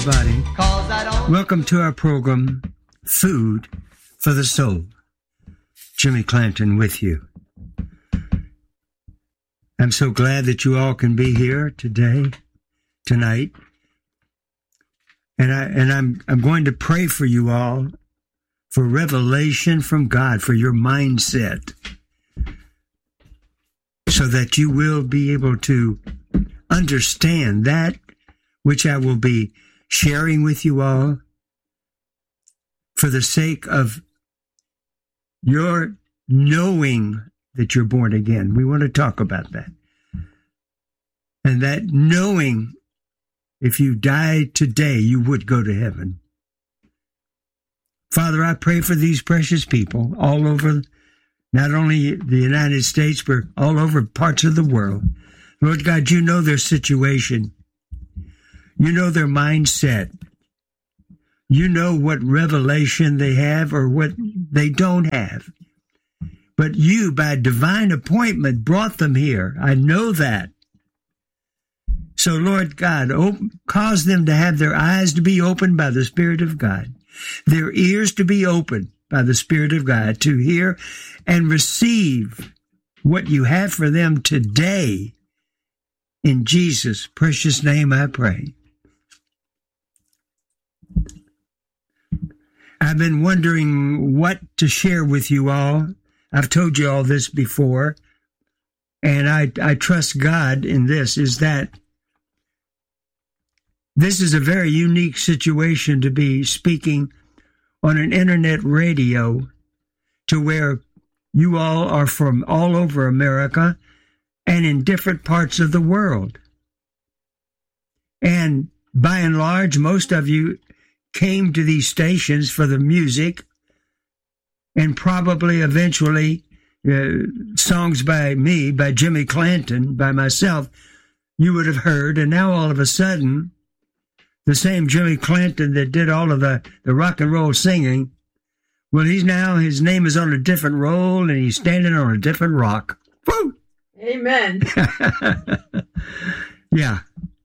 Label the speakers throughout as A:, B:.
A: everybody. Welcome to our program, Food for the Soul. Jimmy Clanton with you. I'm so glad that you all can be here tonight. And I'm going to pray for you all for revelation from God for your mindset, so that you will be able to understand that which I will be sharing with you all for the sake of your knowing that you're born again. We want to talk about that. And that knowing, if you died today, you would go to heaven. Father, I pray for these precious people all over, not only the United States, but all over parts of the world. Lord God, you know their situation. You know their mindset. You know what revelation they have or what they don't have. But you, by divine appointment, brought them here. I know that. So, Lord God, cause them to have their eyes to be opened by the Spirit of God, their ears to be opened by the Spirit of God, to hear and receive what you have for them today. In Jesus' precious name I pray. I've been wondering what to share with you all. I've told you all this before, and I trust God in this, is that this is a very unique situation to be speaking on an internet radio to where you all are from all over America and in different parts of the world. And by and large, most of you came to these stations for the music and probably eventually songs by me, by Jimmy Clanton, by myself, you would have heard. And now all of a sudden, the same Jimmy Clanton that did all of the rock and roll singing, well, his name is on a different roll and he's standing on a different rock. Woo!
B: Amen.
A: Yeah.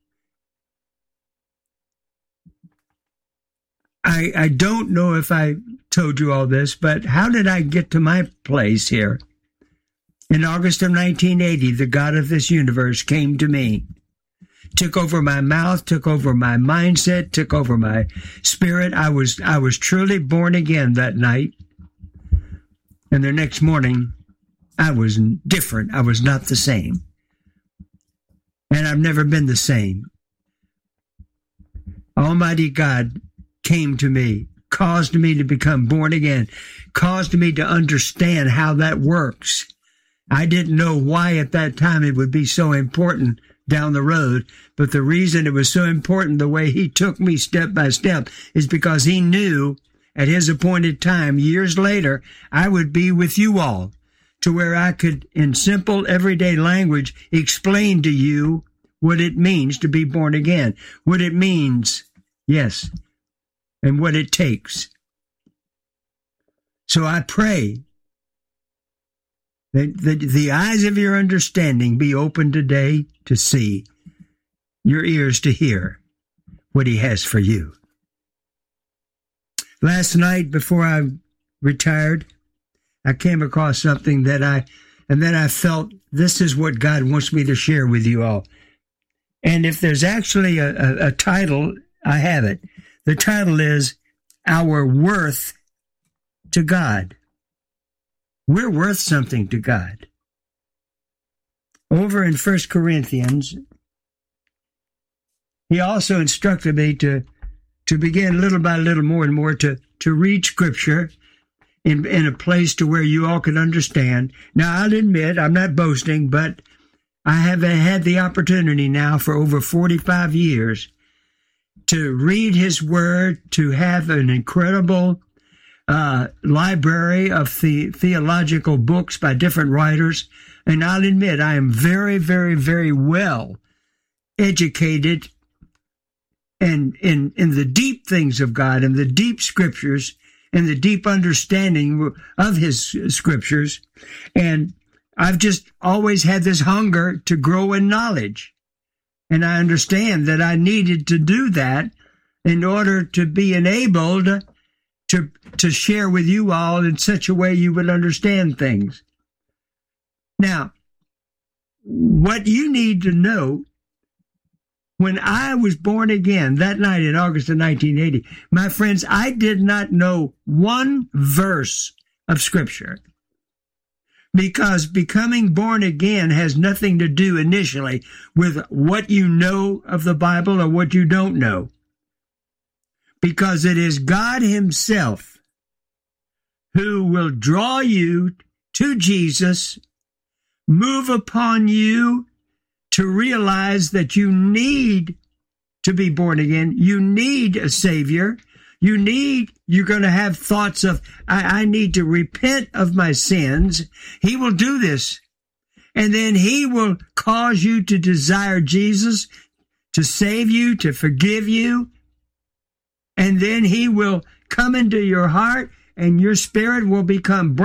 A: I don't know if I told you all this, but how did I get to my place here? In August of 1980, the God of this universe came to me, took over my mouth, took over my mindset, took over my spirit. I was truly born again that night. And the next morning, I was different. I was not the same. And I've never been the same. Almighty God came to me, caused me to become born again, caused me to understand how that works. I didn't know why at that time it would be so important down the road, but the reason it was so important, the way he took me step by step, is because he knew at his appointed time, years later, I would be with you all, to where I could, in simple, everyday language, explain to you what it means to be born again, what it means, yes, and what it takes. So I pray that the eyes of your understanding be open today to see, your ears to hear what he has for you. Last night, before I retired, I came across something that I felt this is what God wants me to share with you all. And if there's actually a title, I have it. The title is Our Worth to God. We're worth something to God. Over in 1 Corinthians, he also instructed me to begin little by little, more and more, to read Scripture in a place to where you all could understand. Now, I'll admit, I'm not boasting, but I have had the opportunity now for over 45 years to read his word, to have an incredible library of theological books by different writers. And I'll admit, I am very, very, very well educated and in the deep things of God and the deep scriptures and the deep understanding of his scriptures. And I've just always had this hunger to grow in knowledge. And I understand that I needed to do that in order to be enabled to share with you all in such a way you would understand things. Now, what you need to know, when I was born again that night in August of 1980, my friends, I did not know one verse of Scripture, because becoming born again has nothing to do initially with what you know of the Bible or what you don't know, because it is God Himself who will draw you to Jesus, move upon you to realize that you need to be born again. You need a Savior. You're going to have thoughts of, I need to repent of my sins. He will do this. And then He will cause you to desire Jesus, to save you, to forgive you. And then He will come into your heart, and your spirit will become